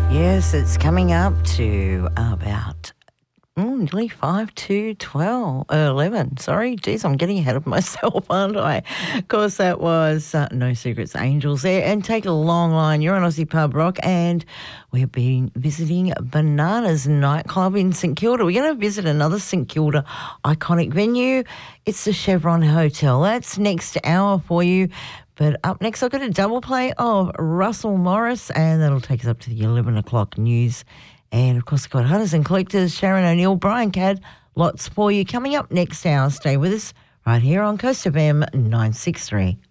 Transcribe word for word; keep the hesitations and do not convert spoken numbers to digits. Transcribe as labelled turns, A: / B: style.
A: Yes, it's coming up to about mm, nearly five to twelve, uh, eleven. Sorry, geez, I'm getting ahead of myself, aren't I? Of course, that was uh, No Secrets Angels there. And Take a Long Line. You're on Aussie Pub Rock, and we've been visiting Bananas nightclub in St Kilda. We're going to visit another St Kilda iconic venue. It's the Chevron Hotel. That's next hour for you. But up next, I've got a double play of Russell Morris, and that'll take us up to the eleven o'clock news. And, of course, I've got Hunters and Collectors, Sharon O'Neill, Brian Cadd, lots for you. Coming up next hour, stay with us right here on Coast F M nine six three.